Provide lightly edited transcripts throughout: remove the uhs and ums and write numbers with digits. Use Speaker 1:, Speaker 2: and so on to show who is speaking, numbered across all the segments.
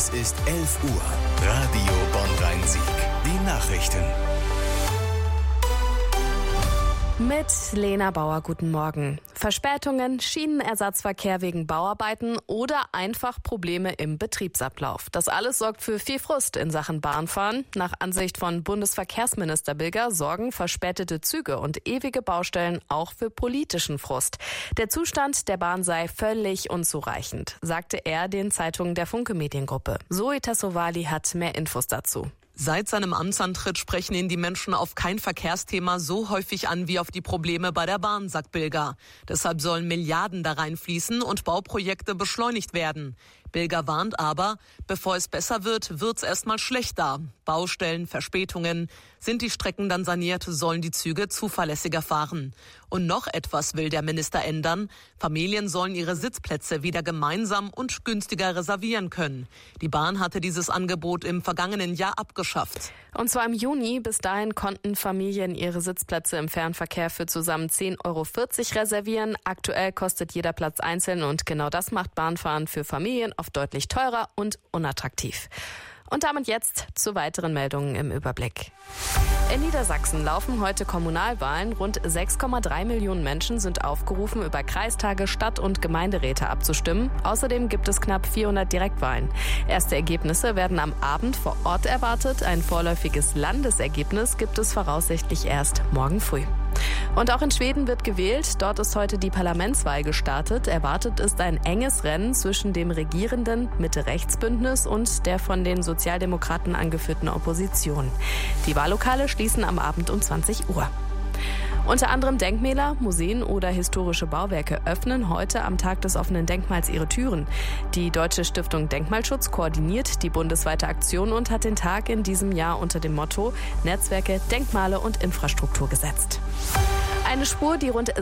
Speaker 1: Es ist 11 Uhr. Radio Bonn-Rhein-Sieg. Die Nachrichten.
Speaker 2: Mit Lena Bauer, guten Morgen. Verspätungen, Schienenersatzverkehr wegen Bauarbeiten oder einfach Probleme im Betriebsablauf. Das alles sorgt für viel Frust in Sachen Bahnfahren. Nach Ansicht von Bundesverkehrsminister Bilger sorgen verspätete Züge und ewige Baustellen auch für politischen Frust. Der Zustand der Bahn sei völlig unzureichend, sagte er den Zeitungen der Funke Mediengruppe. Zoe Tassovali hat mehr Infos dazu.
Speaker 3: Seit seinem Amtsantritt sprechen ihn die Menschen auf kein Verkehrsthema so häufig an wie auf die Probleme bei der Bahn, sagt Bilger. Deshalb sollen Milliarden da reinfließen und Bauprojekte beschleunigt werden. Bilger warnt aber, bevor es besser wird, wird's erstmal schlechter. Baustellen, Verspätungen. Sind die Strecken dann saniert, sollen die Züge zuverlässiger fahren. Und noch etwas will der Minister ändern. Familien sollen ihre Sitzplätze wieder gemeinsam und günstiger reservieren können. Die Bahn hatte dieses Angebot im vergangenen Jahr abgeschafft.
Speaker 2: Und zwar im Juni. Bis dahin konnten Familien ihre Sitzplätze im Fernverkehr für zusammen 10,40 € reservieren. Aktuell kostet jeder Platz einzeln und genau das macht Bahnfahren für Familien oft deutlich teurer und unattraktiv. Und damit jetzt zu weiteren Meldungen im Überblick. In Niedersachsen laufen heute Kommunalwahlen. Rund 6,3 Millionen Menschen sind aufgerufen, über Kreistage, Stadt- und Gemeinderäte abzustimmen. Außerdem gibt es knapp 400 Direktwahlen. Erste Ergebnisse werden am Abend vor Ort erwartet. Ein vorläufiges Landesergebnis gibt es voraussichtlich erst morgen früh. Und auch in Schweden wird gewählt. Dort ist heute die Parlamentswahl gestartet. Erwartet ist ein enges Rennen zwischen dem regierenden Mitte-Rechts-Bündnis und der von den Sozialdemokraten angeführten Opposition. Die Wahllokale schließen am Abend um 20 Uhr. Unter anderem Denkmäler, Museen oder historische Bauwerke öffnen heute am Tag des offenen Denkmals ihre Türen. Die Deutsche Stiftung Denkmalschutz koordiniert die bundesweite Aktion und hat den Tag in diesem Jahr unter dem Motto Netzwerke, Denkmale und Infrastruktur gesetzt. Eine Spur, die rund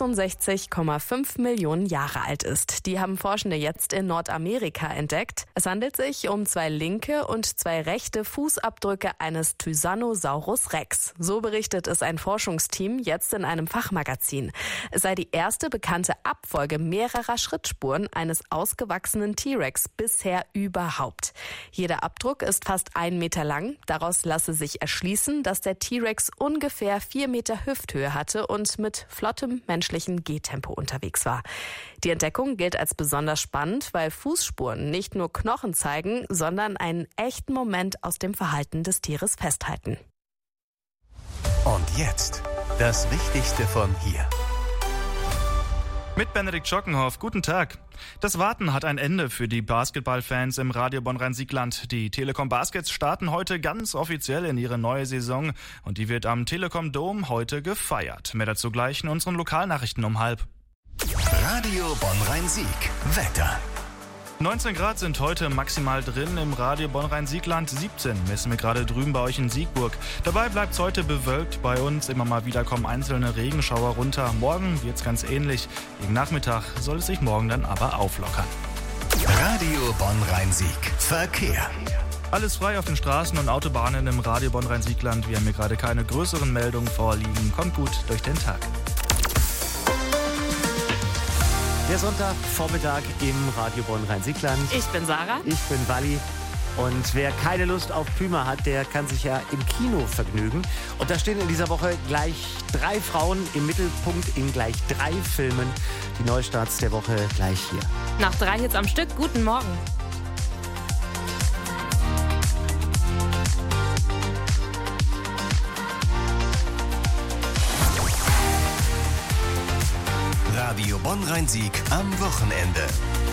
Speaker 2: 66,5 Millionen Jahre alt ist. Die haben Forschende jetzt in Nordamerika entdeckt. Es handelt sich um 2 linke und 2 rechte Fußabdrücke eines Tyrannosaurus Rex. So berichtet es ein Forschungsteam jetzt in einem Fachmagazin. Es sei die erste bekannte Abfolge mehrerer Schrittspuren eines ausgewachsenen T-Rex bisher überhaupt. Jeder Abdruck ist fast 1 Meter lang. Daraus lasse sich erschließen, dass der T-Rex ungefähr 4 Meter Hüfthöhe hatte und mit flottem menschlichen Gehtempo unterwegs war. Die Entdeckung gilt als besonders spannend, weil Fußspuren nicht nur Knochen zeigen, sondern einen echten Moment aus dem Verhalten des Tieres festhalten.
Speaker 1: Und jetzt das Wichtigste von hier.
Speaker 4: Mit Benedikt Schockenhoff, guten Tag. Das Warten hat ein Ende für die Basketballfans im Radio Bonn-Rhein-Siegland. Die Telekom Baskets starten heute ganz offiziell in ihre neue Saison und die wird am Telekom Dom heute gefeiert. Mehr dazu gleich in unseren Lokalnachrichten um 12:30.
Speaker 1: Radio Bonn-Rhein-Sieg. Wetter.
Speaker 4: 19 Grad sind heute maximal drin im Radio Bonn-Rhein-Siegland. 17 messen wir gerade drüben bei euch in Siegburg. Dabei bleibt es heute bewölkt bei uns. Immer mal wieder kommen einzelne Regenschauer runter. Morgen wird es ganz ähnlich. Gegen Nachmittag soll es sich morgen dann aber auflockern.
Speaker 1: Radio Bonn-Rhein-Sieg. Verkehr.
Speaker 4: Alles frei auf den Straßen und Autobahnen im Radio Bonn-Rhein-Siegland. Wir haben hier gerade keine größeren Meldungen vorliegen. Kommt gut durch den Tag.
Speaker 5: Der Sonntagvormittag im Radio Bonn-Rhein-Siegland.
Speaker 2: Ich bin Sarah.
Speaker 5: Ich bin Walli. Und wer keine Lust auf Puma hat, der kann sich ja im Kino vergnügen. Und da stehen in dieser Woche gleich 3 Frauen im Mittelpunkt in gleich 3 Filmen. Die Neustarts der Woche gleich hier.
Speaker 2: Nach 3 Hits am Stück, guten Morgen.
Speaker 1: Radio Bonn-Rhein-Sieg am Wochenende.